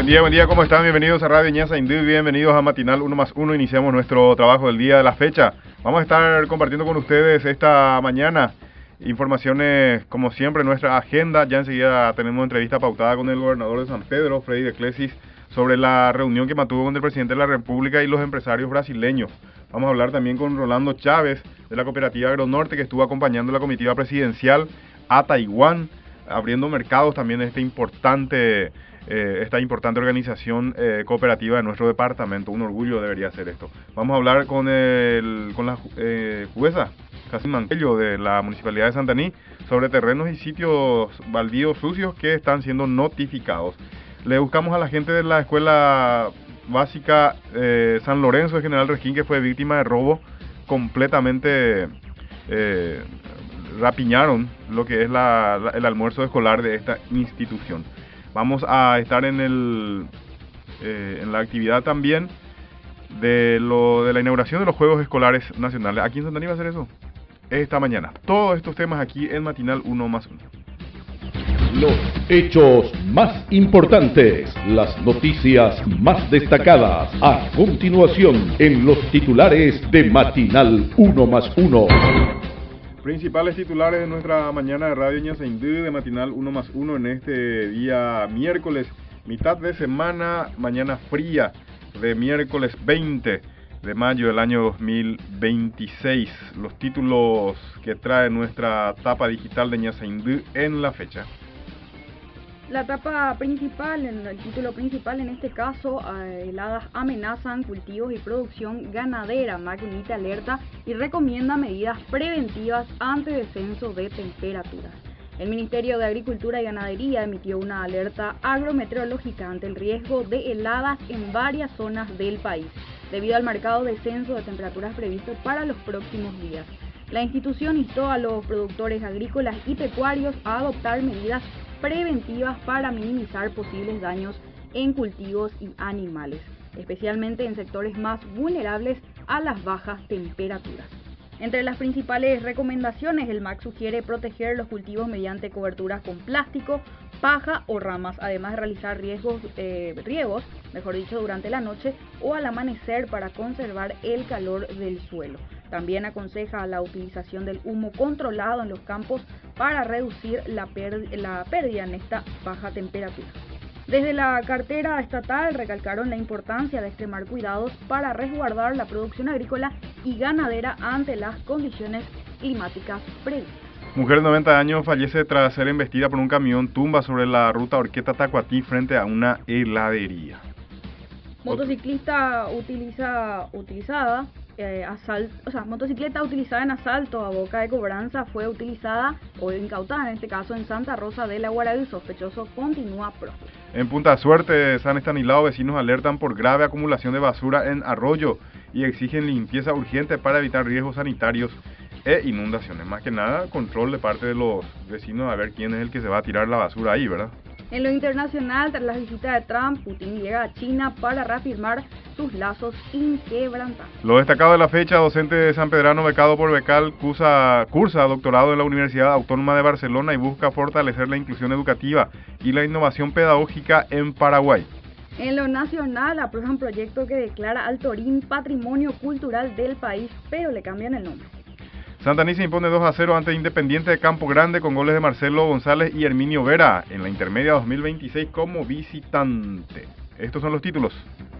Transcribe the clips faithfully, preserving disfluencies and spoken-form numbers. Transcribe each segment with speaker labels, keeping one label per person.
Speaker 1: Buen día, buen día, ¿cómo están? Bienvenidos a Radio Ñaza Indú, bienvenidos a Matinal uno más uno. Iniciamos nuestro trabajo del día de la fecha. Vamos a estar compartiendo con ustedes esta mañana informaciones, como siempre, nuestra agenda. Ya enseguida tenemos entrevista pautada con el gobernador de San Pedro, Freddy de Clesis, sobre la reunión que mantuvo con el presidente de la República y los empresarios brasileños. Vamos a hablar también con Rolando Chávez, de la cooperativa Agronorte, que estuvo acompañando la comitiva presidencial a Taiwán, abriendo mercados también de este importante... Eh, esta importante organización eh, cooperativa de nuestro departamento. Un orgullo debería ser esto. Vamos a hablar con, el, con la eh, jueza Cassim Manquello de la Municipalidad de Santaní sobre terrenos y sitios baldíos sucios que están siendo notificados. Le buscamos a la gente de la Escuela Básica eh, San Lorenzo de General Regín, que fue víctima de robo completamente... Eh, rapiñaron lo que es la, la, el almuerzo escolar de esta institución. Vamos a estar en el eh, en la actividad también de lo de la inauguración de los Juegos Escolares Nacionales. ¿Aquí en Santaní va a ser eso? Esta mañana. Todos estos temas aquí en Matinal uno más uno.
Speaker 2: Los hechos más importantes, las noticias más destacadas, a continuación en los titulares de Matinal uno más uno.
Speaker 1: Principales titulares de nuestra mañana de Radio Ñaza Indú, de Matinal uno más uno en este día miércoles, mitad de semana, mañana fría de miércoles veinte de mayo del año dos mil veintiséis. Los títulos que trae nuestra tapa digital de Ñaza Indú en la fecha.
Speaker 3: La etapa principal, el título principal en este caso, eh, heladas amenazan cultivos y producción ganadera. MAC emite alerta y recomienda medidas preventivas ante descenso de temperaturas. El Ministerio de Agricultura y Ganadería emitió una alerta agrometeorológica ante el riesgo de heladas en varias zonas del país, debido al marcado descenso de temperaturas previsto para los próximos días. La institución instó a los productores agrícolas y pecuarios a adoptar medidas preventivas para minimizar posibles daños en cultivos y animales, especialmente en sectores más vulnerables a las bajas temperaturas. Entre las principales recomendaciones, el MAC sugiere proteger los cultivos mediante coberturas con plástico, paja o ramas, además de realizar riesgos, eh, riegos, mejor dicho, durante la noche o al amanecer para conservar el calor del suelo. También aconseja la utilización del humo controlado en los campos para reducir la, pérdida, la pérdida en esta baja temperatura. Desde la cartera estatal recalcaron la importancia de extremar cuidados para resguardar la producción agrícola y ganadera ante las condiciones climáticas previstas.
Speaker 1: Mujer de noventa años fallece tras ser embestida por un camión tumba sobre la ruta Orqueta-Tacuatí frente a una heladería.
Speaker 3: Motociclista utiliza, utilizada eh, asalt, o sea, motocicleta utilizada en asalto a boca de cobranza fue utilizada o incautada en este caso en Santa Rosa de la Guardia. El sospechoso continúa prófugo.
Speaker 1: En Punta Suerte, San Estanislao, vecinos alertan por grave acumulación de basura en arroyo y exigen limpieza urgente para evitar riesgos sanitarios e inundaciones. Más que nada, control de parte de los vecinos a ver quién es el que se va a tirar la basura ahí, ¿verdad?
Speaker 3: En lo internacional, tras la visita de Trump, Putin llega a China para reafirmar sus lazos inquebrantables.
Speaker 1: Lo destacado de la fecha: docente sanpedrano becado por Becal cursa, cursa doctorado en la Universidad Autónoma de Barcelona y busca fortalecer la inclusión educativa y la innovación pedagógica en Paraguay.
Speaker 3: En lo nacional, aprueban proyecto que declara al Torín Patrimonio Cultural del país, pero le cambian el nombre.
Speaker 1: Santaní se impone dos a cero ante Independiente de Campo Grande con goles de Marcelo González y Herminio Vera en la intermedia dos mil veintiséis como visitante. Estos son los títulos.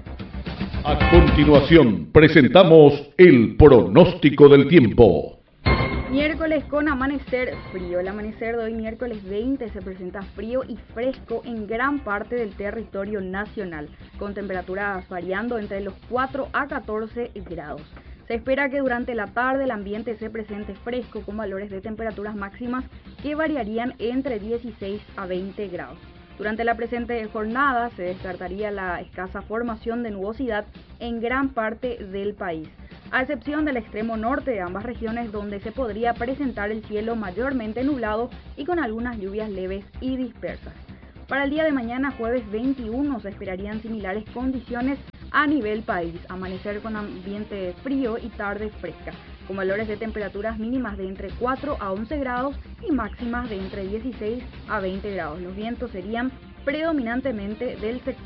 Speaker 2: A continuación, presentamos el pronóstico del tiempo.
Speaker 3: Miércoles con amanecer frío. El amanecer de hoy, miércoles veinte, se presenta frío y fresco en gran parte del territorio nacional, con temperaturas variando entre los cuatro a catorce grados. Se espera que durante la tarde el ambiente se presente fresco con valores de temperaturas máximas que variarían entre dieciséis a veinte grados. Durante la presente jornada se descartaría la escasa formación de nubosidad en gran parte del país, a excepción del extremo norte de ambas regiones, donde se podría presentar el cielo mayormente nublado y con algunas lluvias leves y dispersas. Para el día de mañana, jueves veintiuno, se esperarían similares condiciones a nivel país, amanecer con ambiente frío y tarde fresca, con valores de temperaturas mínimas de entre cuatro a once grados y máximas de entre dieciséis a veinte grados. Los vientos serían predominantemente del sector